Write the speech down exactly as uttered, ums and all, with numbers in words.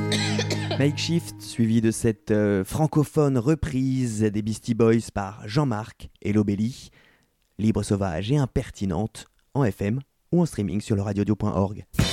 Makeshift, suivi de cette euh, francophone reprise des Beastie Boys par Jean-Marc et Lobelly, libre, sauvage et impertinente, en F M ou en streaming sur le radio audio point org.